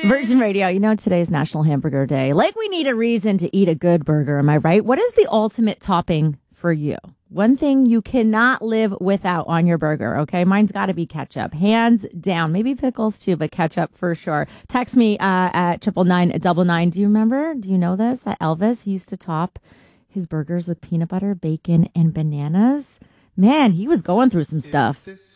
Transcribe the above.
Virgin Radio, you know, today's National Hamburger Day. Like we need a reason to eat a good burger, am I right? What is the ultimate topping for you? One thing you cannot live without on your burger, okay? Mine's got to be ketchup, hands down. Maybe pickles too, but ketchup for sure. Text me at 99999. Do you remember? Do you know this? That Elvis used to top his burgers with peanut butter, bacon, and bananas? Man, he was going through some stuff.